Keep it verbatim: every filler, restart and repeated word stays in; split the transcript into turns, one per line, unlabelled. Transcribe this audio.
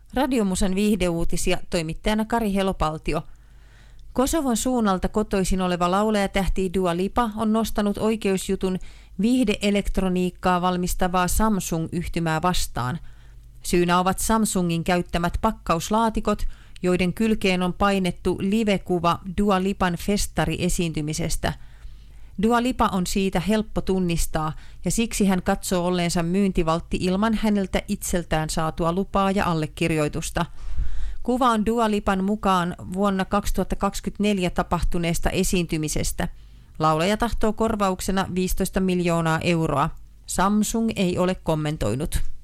Radiomusan viihdeuutisia, toimittajana Kari Helopaltio. Kosovon suunnalta kotoisin oleva laulajatähti Dua Lipa on nostanut oikeusjutun viihdeelektroniikkaa valmistavaa Samsung-yhtymää vastaan. Syynä ovat Samsungin käyttämät pakkauslaatikot, joiden kylkeen on painettu livekuva Dua Lipan festari-esiintymisestä. Dua Lipa on siitä helppo tunnistaa ja siksi hän katsoo olleensa myyntivaltti ilman häneltä itseltään saatua lupaa ja allekirjoitusta. Kuva on Dua Lipan mukaan vuonna kaksituhattakaksikymmentäneljä tapahtuneesta esiintymisestä. Laulaja tahtoo korvauksena viisitoista miljoonaa euroa. Samsung ei ole kommentoinut.